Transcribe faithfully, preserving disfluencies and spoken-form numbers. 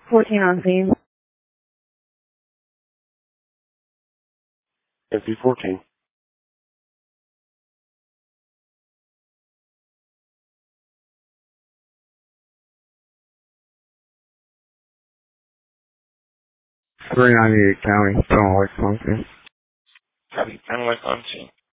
fourteen on scene. S D fourteen. three ninety-eight County, Tunnel Lake, Funky. Copy, Tunnel Lake on scene.